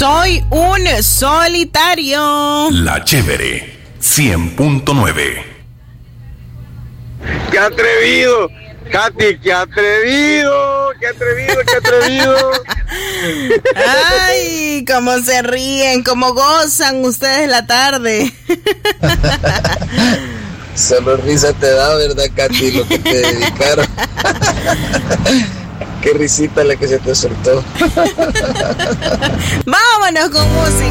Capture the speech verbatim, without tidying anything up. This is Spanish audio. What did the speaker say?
Soy un solitario. La Chévere cien punto nueve. ¡Qué atrevido! Katy, qué atrevido, qué atrevido, qué atrevido. Ay, cómo se ríen, cómo gozan ustedes la tarde. Solo risa te da, ¿verdad, Katy? Lo que te dedicaron. Qué risita la que se te soltó. Vámonos con música.